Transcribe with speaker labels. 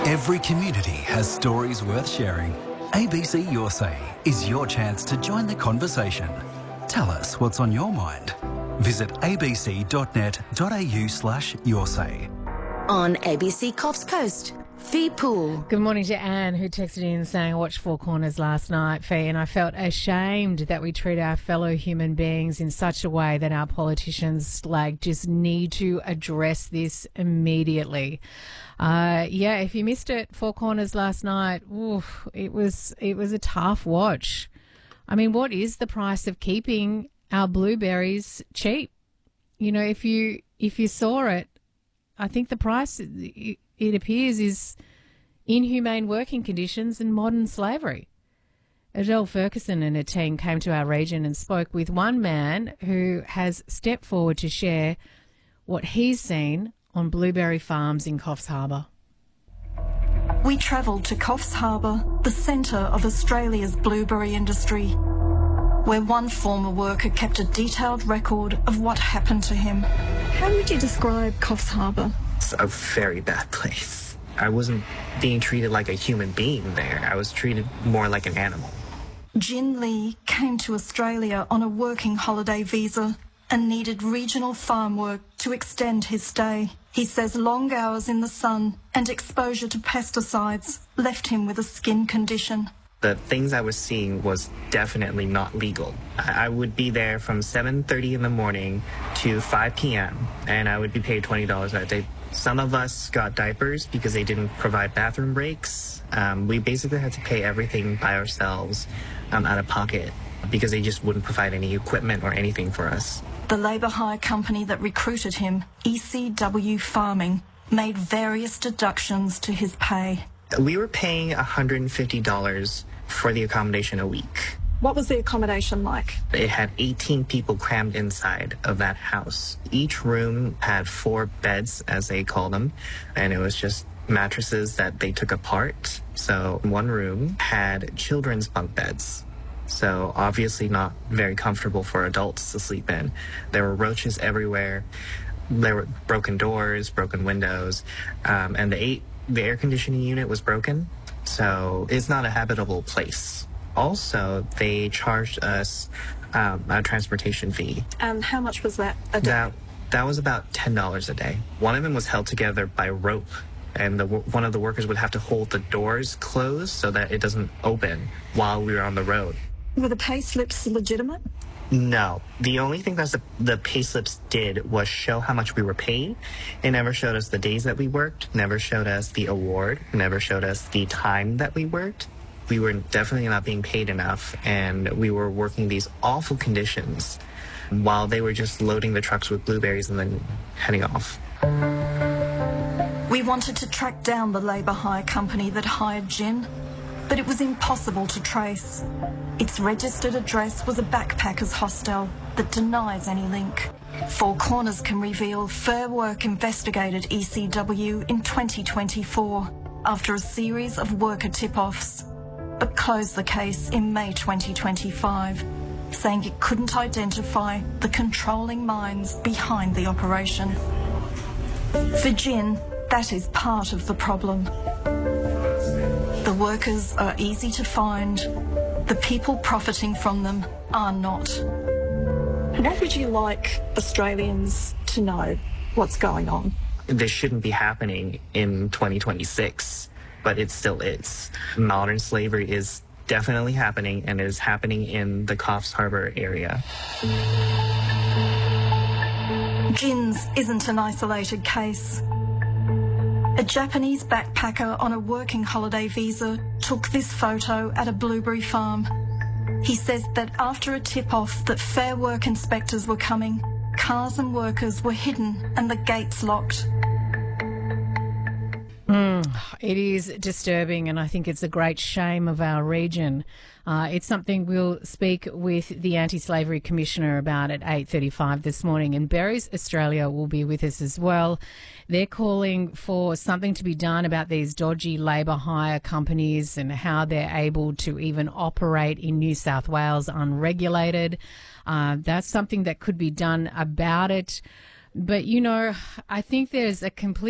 Speaker 1: Every community has stories worth sharing. ABC Your Say is your chance to join the conversation. Tell us what's on your mind. Visit abc.net.au/yoursay.
Speaker 2: On ABC Coffs Coast, Fee Pool.
Speaker 3: Good morning to Anne, who texted in saying, I watched Four Corners last night, Fee, and I felt ashamed that we treat our fellow human beings in such a way that our politicians just need to address this immediately. If you missed it, Four Corners last night, it was a tough watch. I mean, what is the price of keeping our blueberries cheap? You know, if you saw it, I think the price, it appears, is inhumane working conditions and modern slavery. Adele Ferguson and her team came to our region and spoke with one man who has stepped forward to share what he's seen on blueberry farms in Coffs Harbour.
Speaker 4: We travelled to Coffs Harbour, the centre of Australia's blueberry industry, where one former worker kept a detailed record of what happened to him. How would you describe Coffs Harbour?
Speaker 5: It's a very bad place. I wasn't being treated like a human being there. I was treated more like an animal.
Speaker 4: Jin Lee came to Australia on a working holiday visa and needed regional farm work to extend his stay. He says long hours in the sun and exposure to pesticides left him with a skin condition.
Speaker 5: The things I was seeing was definitely not legal. I would be there from 7:30 in the morning to 5 p.m. and I would be paid $20 a day. Some of us got diapers because they didn't provide bathroom breaks. We basically had to pay everything by ourselves out of pocket because they just wouldn't provide any equipment or anything for us.
Speaker 4: The labour hire company that recruited him, ECW Farming, made various deductions to his pay.
Speaker 5: We were paying $150 for the accommodation a week.
Speaker 4: What was the accommodation like?
Speaker 5: It had 18 people crammed inside of that house. Each room had 4 beds, as they call them, and it was just mattresses that they took apart. So one room had children's bunk beds. So obviously not very comfortable for adults to sleep in. There were roaches everywhere. There were broken doors, broken windows, and the air conditioning unit was broken. So it's not a habitable place. Also, they charged us a transportation fee.
Speaker 4: And how much was that a day?
Speaker 5: That was about $10 a day. One of them was held together by rope, and one of the workers would have to hold the doors closed so that it doesn't open while we were on the road.
Speaker 4: Were the pay slips legitimate?
Speaker 5: No. The only thing that the pay slips did was show how much we were paid. It never showed us the days that we worked, never showed us the award, never showed us the time that we worked. We were definitely not being paid enough, and we were working these awful conditions while they were just loading the trucks with blueberries and then heading off.
Speaker 4: We wanted to track down the labour hire company that hired Jin, but it was impossible to trace. Its registered address was a backpackers hostel that denies any link. Four Corners can reveal Fair Work investigated ECW in 2024 after a series of worker tip-offs, but closed the case in May 2025, saying it couldn't identify the controlling minds behind the operation. For Jin, that is part of the problem. The workers are easy to find. The people profiting from them are not. What would you like Australians to know what's going on?
Speaker 5: This shouldn't be happening in 2026, but it still is. Modern slavery is definitely happening, and it is happening in the Coffs Harbour area.
Speaker 4: Jin's isn't an isolated case. A Japanese backpacker on a working holiday visa took this photo at a blueberry farm. He says that after a tip-off that Fair Work inspectors were coming, cars and workers were hidden and the gates locked.
Speaker 3: It is disturbing, and I think it's a great shame of our region. It's something we'll speak with the Anti-Slavery Commissioner about at 8:35 this morning, and Berries Australia will be with us as well. They're calling for something to be done about these dodgy labour hire companies and how they're able to even operate in New South Wales unregulated. That's something that could be done about it. But, you know, I think there's a complete